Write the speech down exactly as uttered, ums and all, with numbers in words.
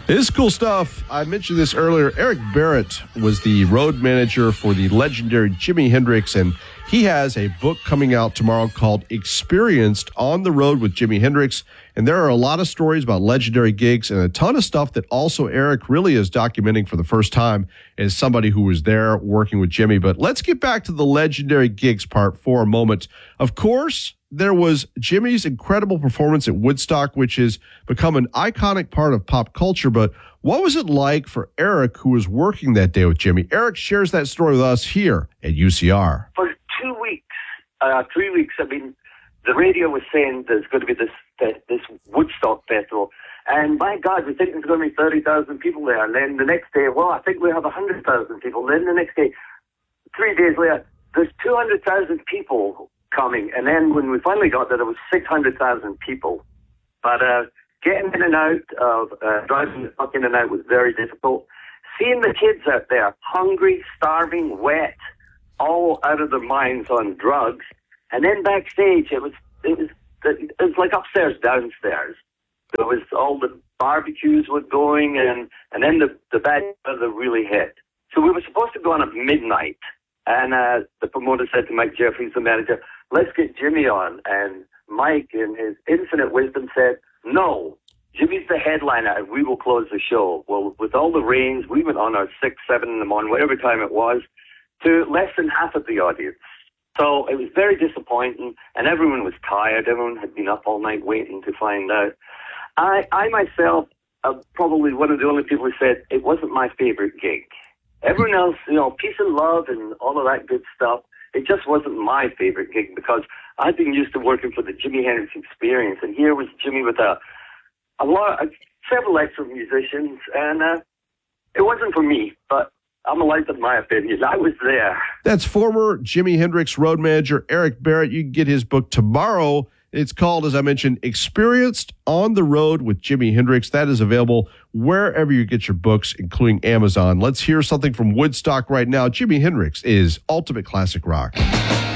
It is cool stuff. I mentioned this earlier. Eric Barrett was the road manager for the legendary Jimi Hendrix, and he has a book coming out tomorrow called Experienced on the Road with Jimi Hendrix. And there are a lot of stories about legendary gigs and a ton of stuff that also Eric really is documenting for the first time as somebody who was there working with Jimmy. But let's get back to the legendary gigs part for a moment. Of course, there was Jimmy's incredible performance at Woodstock, which has become an iconic part of pop culture. But what was it like for Eric, who was working that day with Jimmy? Eric shares that story with us here at U C R. For two weeks, uh, three weeks, I mean, the radio was saying there's going to be this this Woodstock festival. And my God, we think there's going to be thirty thousand people there. And then the next day, well, I think we have one hundred thousand people. And then the next day, three days later, there's two hundred thousand people coming. And then when we finally got there, there was six hundred thousand people. But uh, getting in and out of, uh, driving the truck in and out was very difficult. Seeing the kids out there, hungry, starving, wet, all out of their minds on drugs. And then backstage, it was, it was, it was like upstairs, downstairs. There was all the barbecues were going, and, and then the, the bad weather really hit. So we were supposed to go on at midnight. And uh, the promoter said to Mike Jeffries, the manager, let's get Jimmy on. And Mike, in his infinite wisdom, said, no, Jimmy's the headliner, and we will close the show. Well, with all the rains, we went on our six, seven in the morning, whatever time it was, to less than half of the audience. So it was very disappointing, and everyone was tired. Everyone had been up all night waiting to find out. I, I myself, uh, probably one of the only people who said it wasn't my favorite gig. Everyone else, you know, peace and love and all of that good stuff, it just wasn't my favorite gig because I'd been used to working for the Jimi Hendrix Experience, and here was Jimmy with a, a lot, uh, several extra musicians, and uh, it wasn't for me, but I'm allowed to my opinion. I was there. That's former Jimi Hendrix road manager Eric Barrett. You can get his book tomorrow. It's called, as I mentioned, Experienced on the Road with Jimi Hendrix. That is available wherever you get your books, including Amazon. Let's hear something from Woodstock right now. Jimi Hendrix is ultimate classic rock.